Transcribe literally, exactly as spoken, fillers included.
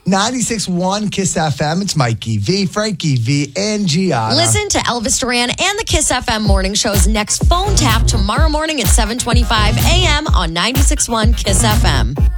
ninety-six point one Kiss F M. It's Mikey V, Frankie V, and Gianna. Listen to Elvis Duran and the Kiss F M morning show's next phone tap tomorrow morning at seven twenty-five a.m. on ninety-six point one Kiss F M.